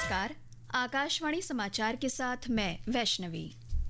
नमस्कार। आकाशवाणी समाचार के साथ मैं वैष्णवी।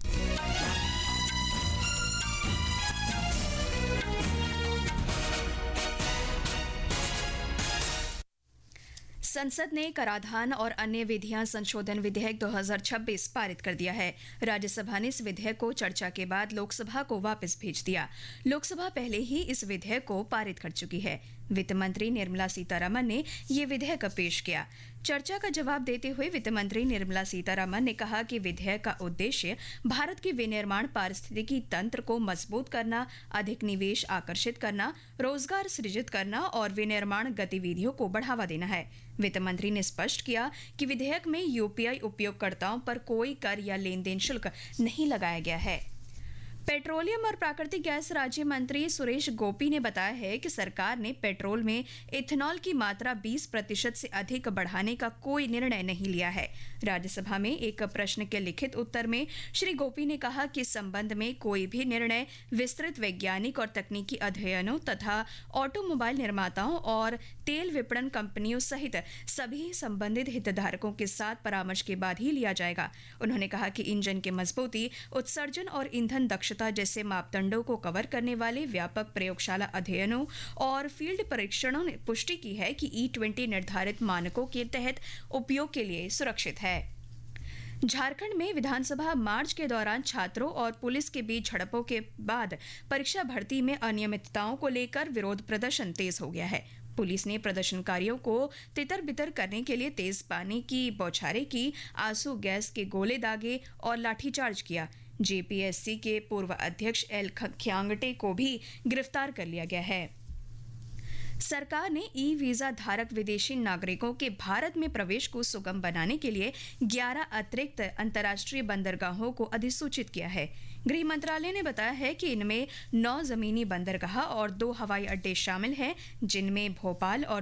संसद ने कराधान और अन्य विधियां संशोधन विधेयक 2026 पारित कर दिया है। राज्यसभा ने इस विधेयक को चर्चा के बाद लोकसभा को वापस भेज दिया। लोकसभा पहले ही इस विधेयक को पारित कर चुकी है। वित्त मंत्री निर्मला सीतारमण ने ये विधेयक पेश किया। चर्चा का जवाब देते हुए वित्त मंत्री निर्मला सीतारमण ने कहा कि विधेयक का उद्देश्य भारत के विनिर्माण पारिस्थितिकी तंत्र को मजबूत करना, अधिक निवेश आकर्षित करना, रोजगार सृजित करना और विनिर्माण गतिविधियों को बढ़ावा देना है। वित्त मंत्री ने स्पष्ट किया कि विधेयक में यूपीआई उपयोगकर्ताओं पर कोई कर या लेन देन शुल्क नहीं लगाया गया है। पेट्रोलियम और प्राकृतिक गैस राज्य मंत्री सुरेश गोपी ने बताया है कि सरकार ने पेट्रोल में इथेनॉल की मात्रा 20% से अधिक बढ़ाने का कोई निर्णय नहीं लिया है। राज्यसभा में एक प्रश्न के लिखित उत्तर में श्री गोपी ने कहा कि इस संबंध में कोई भी निर्णय विस्तृत वैज्ञानिक और तकनीकी अध्ययनों तथा ऑटोमोबाइल निर्माताओं और तेल विपणन कंपनियों सहित सभी संबंधित हितधारकों के साथ परामर्श के बाद ही लिया जाएगा। उन्होंने कहा कि इंजन की मजबूती, उत्सर्जन और ईंधन दक्षता जैसे मापदंडों को कवर करने वाले व्यापक प्रयोगशाला अध्ययनों और फील्ड परीक्षणों ने पुष्टि की है कि E20 निर्धारित मानकों के तहत उपयोग के लिए सुरक्षित है। झारखंड में विधानसभा मार्च के दौरान छात्रों और पुलिस के बीच झड़पों के बाद परीक्षा भर्ती में अनियमितताओं को लेकर विरोध प्रदर्शन तेज हो गया है। पुलिस ने प्रदर्शनकारियों को तितर-बितर करने के लिए तेज पानी की बौछारें की, आंसू गैस के गोले दागे और लाठीचार्ज किया। जेपीएससी के पूर्व अध्यक्ष एल खियांगटे को भी गिरफ्तार कर लिया गया है। सरकार ने ई वीजा धारक विदेशी नागरिकों के भारत में प्रवेश को सुगम बनाने के लिए 11 अतिरिक्त अंतर्राष्ट्रीय बंदरगाहों को अधिसूचित किया है। गृह मंत्रालय ने बताया है कि इनमें 9 जमीनी बंदरगाह और 2 हवाई अड्डे शामिल हैं, जिनमें भोपाल और